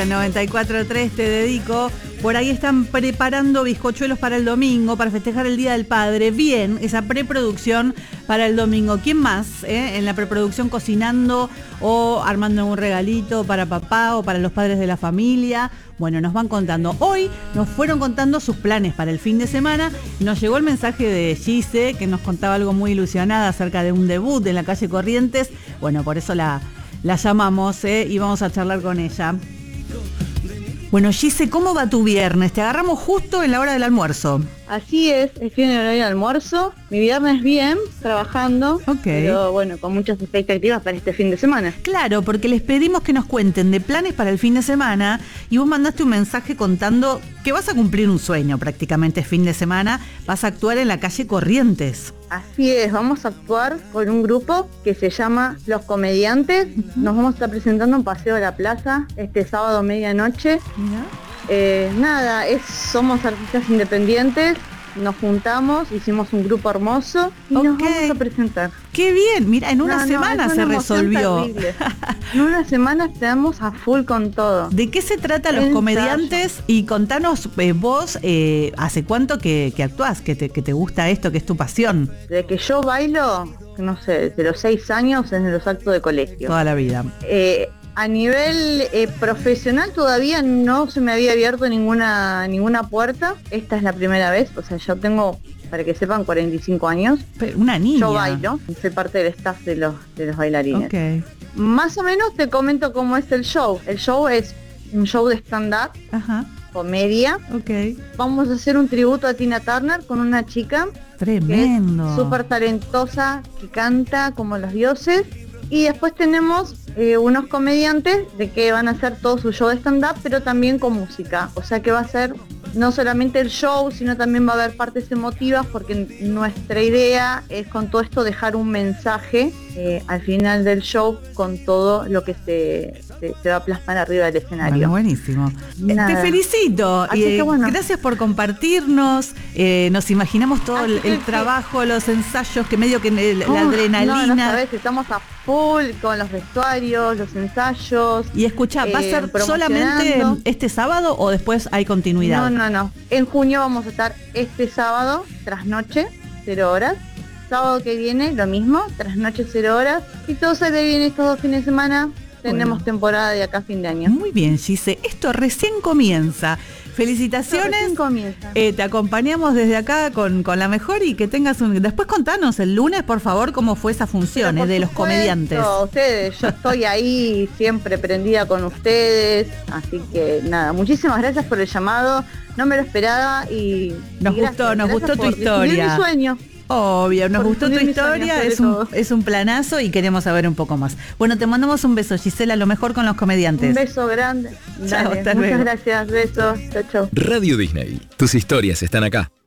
94.3 te dedico. Por ahí están preparando bizcochuelos para el domingo, para festejar el Día del Padre. Bien, esa preproducción para el domingo. ¿Quién más en la preproducción cocinando o armando un regalito para papá o para los padres de la familia? Bueno, nos van contando. Hoy nos fueron contando sus planes para el fin de semana. Nos llegó el mensaje de Gise, que nos contaba algo muy ilusionada acerca de un debut en la calle Corrientes. Bueno, por eso la llamamos y vamos a charlar con ella. Bueno, Gise, ¿cómo va tu viernes? Te agarramos justo en la hora del almuerzo. Así es, estoy en el horario de almuerzo. Mi viernes bien, trabajando, pero bueno, con muchas expectativas para este fin de semana. Claro, porque les pedimos que nos cuenten de planes para el fin de semana y vos mandaste un mensaje contando que vas a cumplir un sueño prácticamente fin de semana. Vas a actuar en la calle Corrientes. Así es, vamos a actuar con un grupo que se llama Los Comediantes. Nos vamos a estar presentando en Paseo de la Plaza este sábado medianoche. Somos artistas independientes, nos juntamos, hicimos un grupo hermoso y nos vamos a presentar. ¡Qué bien! Mira, en una semana se resolvió. En una semana estamos a full con todo. ¿De qué se trata Los Comediantes? Y contanos vos, ¿hace cuánto que actuás? ¿Que te gusta esto, que es tu pasión? Desde que yo bailo, no sé, desde los 6 años, desde los actos de colegio. Toda la vida. A nivel profesional todavía no se me había abierto ninguna puerta. Esta es la primera vez, o sea, yo tengo, para que sepan, 45 años. Una niña. Yo bailo, soy parte del staff de los bailarines. Okay. Más o menos te comento cómo es el show. El show es un show de stand-up, comedia. Okay. Vamos a hacer un tributo a Tina Turner con una chica. Tremendo. Súper talentosa, que canta como los dioses. Y después tenemos unos comediantes de que van a hacer todo su show de stand-up, pero también con música. O sea que va a ser no solamente el show, sino también va a haber partes emotivas, porque nuestra idea es con todo esto dejar un mensaje al final del show con todo lo que se va a plasmar arriba del escenario. Bueno, buenísimo. Te felicito. Gracias por compartirnos. Nos imaginamos todo el trabajo, los ensayos, que medio que la adrenalina. No sabés, estamos a full con los vestuarios, los ensayos. Y escuchá, ¿va a ser solamente este sábado o después hay continuidad? No. En junio vamos a estar este sábado, trasnoche, 0 horas. Sábado que viene, lo mismo, trasnoche, 0 horas. Y todo sale bien estos 2 fines de semana. Tenemos temporada de acá a fin de año. Muy bien, Gise. Esto recién comienza. Felicitaciones. Te acompañamos desde acá con la mejor y que tengas Después contanos el lunes, por favor, cómo fue esa función de Los Comediantes. Ustedes, yo estoy ahí siempre prendida con ustedes. Así que nada, muchísimas gracias por el llamado. No me lo esperaba y nos gustó tu historia. Mi sueño. Obvio, nos gustó tu historia, es un planazo y queremos saber un poco más. Bueno, te mandamos un beso, Gisela, lo mejor con Los Comediantes. Un beso grande. Chao, muchas gracias, besos. Chao. Radio Disney, tus historias están acá.